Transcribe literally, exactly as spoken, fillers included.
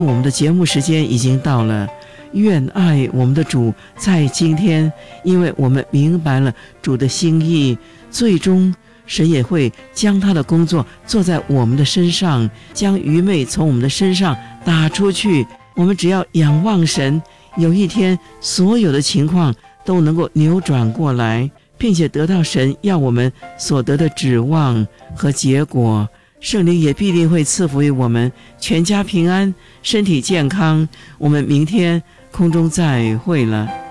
我们的节目时间已经到了，愿爱我们的主在今天，因为我们明白了主的心意，最终神也会将他的工作做在我们的身上，将愚昧从我们的身上打出去。我们只要仰望神，有一天所有的情况都能够扭转过来，并且得到神要我们所得的指望和结果。圣灵也必定会赐福于我们，全家平安，身体健康。我们明天空中再会了。